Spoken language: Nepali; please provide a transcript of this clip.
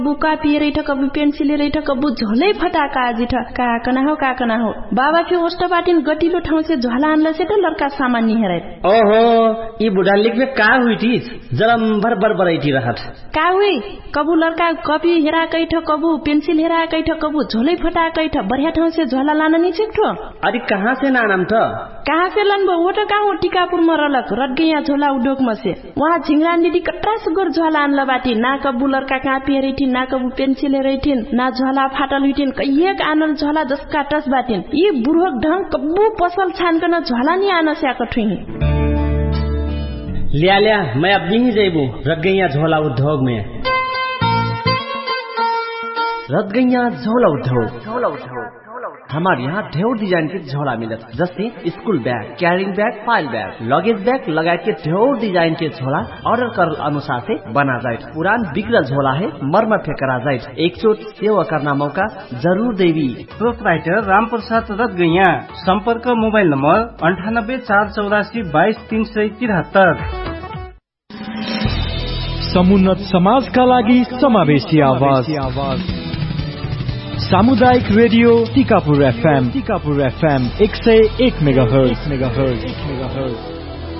बुका पिए ठ कबु पेन्सिल रे ठ कबु झोलै फटाका आजि ठ काकना हो बाबा के होस्ट बाटिन गटिलो ठाउँ से झोला आनला से त लड़का सामान्य हेरै ओहो ई बुढा लिख में का हुई थी जलम भर बरैठी रहत का हुई कबु लड़का कॉपी हेरा कै ठ कबु पेन्सिल हेरा कै ठ कबु झोलै फटाकै ठ बढ़िया ठाउँ से झोला लान नि छिक्ठो अरे कहाँ से नानम थ कहाँ से लनबो वो त कहाँ टिकापुर में रलक रटगैया झोला उद्योग में से वहाँ झिंगरा दीदी कट्रा सुगर झोला आनला बाटी ना कबु लड़का कापी हेरैठी ना कबु पेन्सिल हेरैठिन ना झोला फाटल हुइठिन कैयक आनल झोला जसका टस बाटिन यी बुढोक ढंग कबु पसल छानकन झोला नि आन स्याक ठुही लिया मैं अब नहीं जाइबू रटगैया झोला उद्योग में रटगैया झोला उद्योग हमारे यहाँ ढेर डिजाइन के झोला मिलत जैसे school bag carrying bag file bag luggage bag लगायत के ढेर डिजाइन के झोला ऑर्डर कर अनुसार से बना जाए पुरान बिगड़ल झोला है मरम्मत करा जाए एक चोट सेवा करना मौका जरूर देवी प्रोपराइटर रामप्रसाद रटगैया संपर्क मोबाइल नंबर 9848822373 समुन्नत समाजका लागि समावेशी आवाज सामुदायिक रेडियो टिकापुर FM 101 मेगाहर्ज